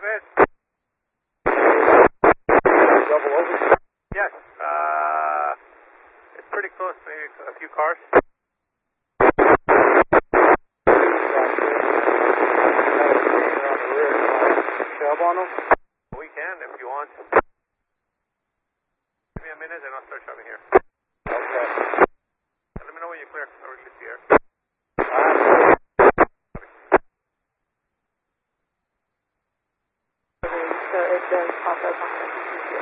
ahead. Double over? Yes. It's pretty close, maybe a few cars. Shove on them? We can if you want. Give me a minute and I'll start shoving here. Okay. Let me know when you're clear. I'll release the air. So it does pop up on the computer.